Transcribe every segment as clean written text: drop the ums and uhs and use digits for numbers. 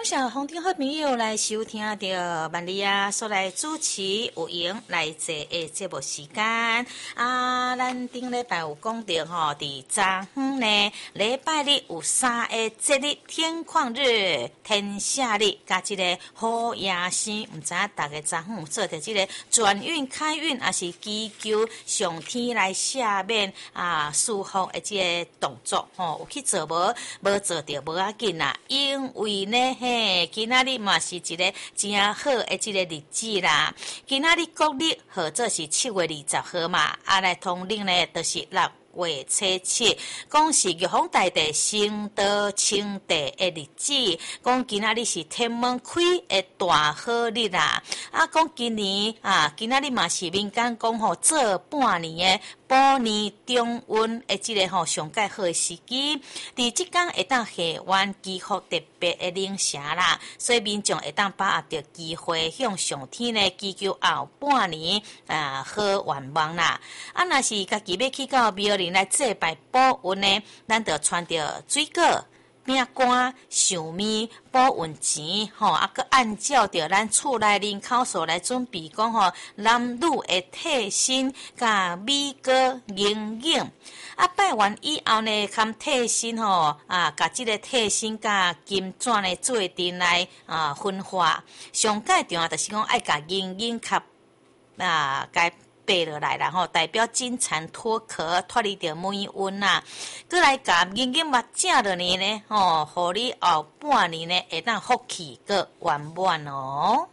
谢风顶好朋友来收听到万里啊所来主持有闲来坐的节目时间咱顶礼拜有讲到伫昨昏呢，礼拜日有3个节日：天旷日、天赦日，甲这个好夜生。唔知影大家昨昏有做着这个转运、开运，还是祈求上天来赦免祝福的这个动作有去做无做着无要紧啦，因为呢今仔日嘛是一个真好的这个日子啦。今仔日国历或者是7月20号嘛，来通令呢就是6月初7，讲是玉皇大帝升道称帝的日子，讲今仔日是天门开的大好日啦。讲今年今仔日嘛是民间讲做半年的保年中运的这个上界好的时机，伫即天会当下完祈福特别的灵城啦，所以民众会当把握着机会向上天呢祈求后半年好愿望啦。若是家己要去到庙里来祭拜保运呢，咱就穿着水果、饼干、寿面、保运钱佮按照着咱厝内人口数来准备讲男女的替身甲米糕、银影。拜完以后呢，含替身甲这个替身甲金砖的做阵来分化。上界重要就是讲爱甲银影甲该爬落来啦代表金蝉脱壳，脱离着霉运啦。过来甲银银目正落年呢互你后半年呢会当福气个圆满哦。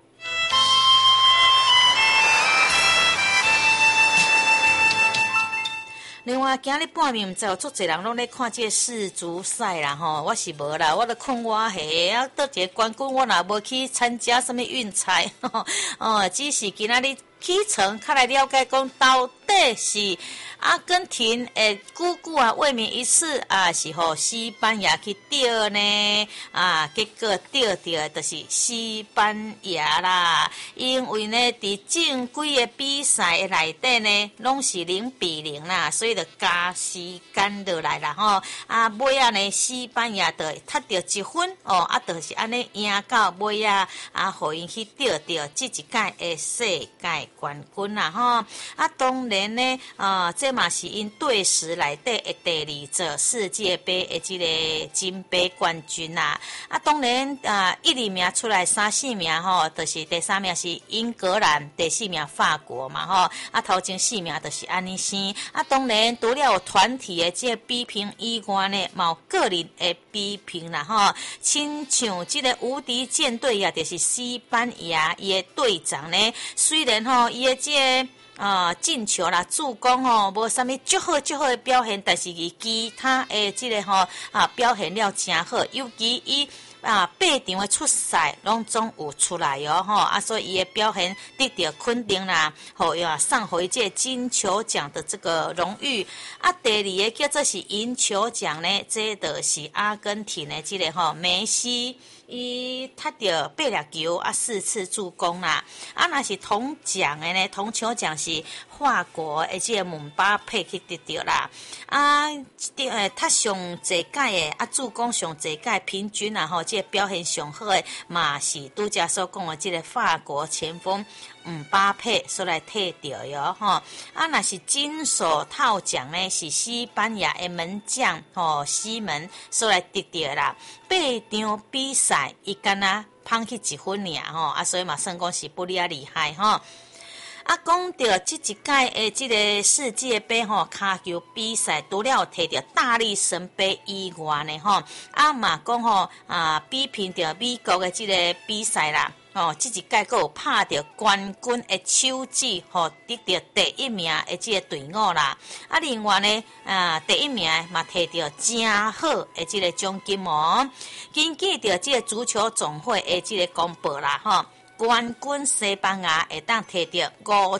另外，今日半暝毋知有足侪人拢咧看这个世足赛啦我是无啦，我咧困我下倒一个冠军，我若无去参加什么运彩只是今仔日起床，较来了解讲到底是阿根廷久久卫冕一次是互西班牙去钓呢结果钓着就是西班牙啦，因为呢伫正规的比赛的内底呢拢是0-0啦，所以就加时间落来啦尾仔呢西班牙就踢着1分就是安尼赢到尾仔互因去钓着这一届的世界冠军啦当然呢这嘛是因队史内底的第2座世界杯的这个金杯冠军啦当然1、2名出来3、4名就是第3名是英格兰，第4名法国嘛头前4名就是安尼生当然除了有团体的这个比拼以外呢，嘛有个人的比拼啦亲像这个无敌舰队也就是西班牙伊的队长呢，虽然伊的这个进球啦、助攻无啥物足好的表现，但是伊其他的这个表现了真好，尤其伊8场的出赛拢总有出来所以伊的表现得到肯定啦，送回这金球奖的这个荣誉第2个叫做是银球奖呢，这就是阿根廷的这个梅西。伊踢着8粒球4次助攻啦若是铜奖的呢，铜球奖是法国的这个姆巴佩去得到啦踢上济届的助攻上济届平均这个表现上好的嘛是拄则所讲的这个法国前锋姆巴佩所来摕到哟若是金手套奖呢，是西班牙的门将西门所来得到啦8场比赛伊敢若捧去1分尔所以嘛算讲是不哩厉害讲到这一届的这个世界杯骹球比赛，除了摕到大力神杯以外呢嘛讲比拼着美国的这个比赛啦这一届还有拍到冠军的手指得到第1名的这个队伍啦另外呢第1名嘛摕到真好的这个奖金根据着这个足球总会的这个公布啦冠军西班牙会当摕到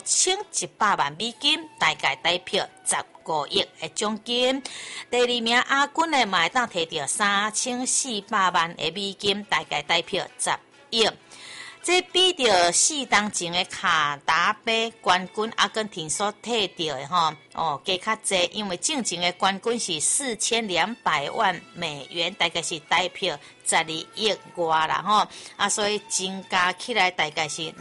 5100万美金，大概代表15亿的奖金。第2名亚军呢嘛会当摕到3400万的美金，大概代表10亿。 这比着4当前的卡达杯冠军阿根廷所摕到的加较济，因为正前的冠军是4200万美元，大概是代表12亿外啦所以增加起来大概是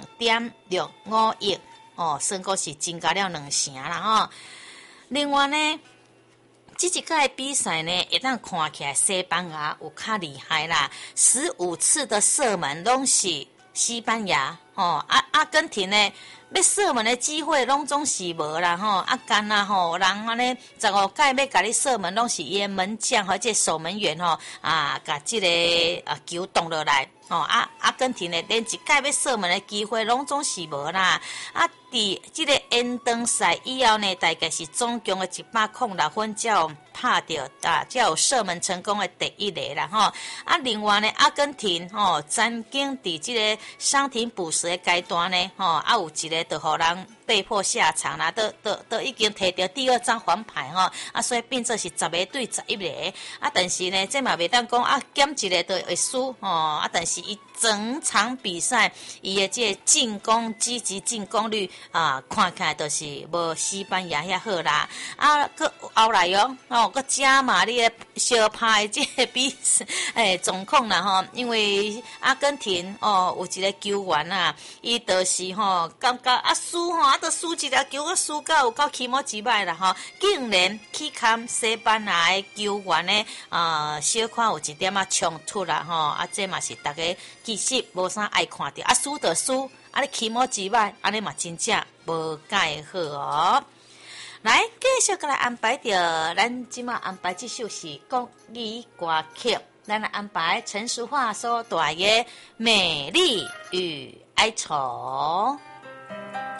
2.65亿算过是增加了2成啦另外呢，这一届的比赛呢，会当看起来西班牙有较厉害啦，15次的射门拢是西班牙阿根廷呢，要射门的机会拢总是无啦干人安尼15届要甲你射门拢是伊的门将或者守门员甲这个球动落来阿根廷呢，连一届要射门的机会拢总是无啦伫这个延长赛以后呢，大概是总共的106分才有拍到才有射门成功的第一个啦另外呢，阿根廷曾经伫这个伤停补时的阶段呢有一个就互人被迫下场啦，都已经摕到第2张黄牌所以变做是10个对11个但是呢，这嘛袂当讲减一个就会输但是伊整场比赛伊的这个进攻积极进攻率看起来就是无西班牙遐好啦搁后来搁加码你的小拍这个比赛状况啦因为阿根廷有一个球员伊就是感觉输都输一条球，输到有够起毛几摆啦竟然去砍西班牙的球员呢小看有一点冲突啦这嘛是大家其实无啥爱看到输就输你起毛几摆安尼嘛真正无介好来继续来安排着咱即马安排这首是国语歌曲，咱来安排陈淑桦所带的《美丽与哀愁》。